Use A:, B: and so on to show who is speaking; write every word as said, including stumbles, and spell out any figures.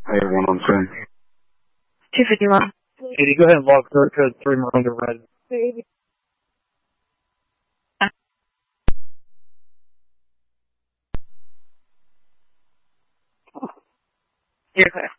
A: Hey, one on ten.
B: two fifty-one.
C: Katie, go ahead and log third code three Miranda Red.
B: You're clear.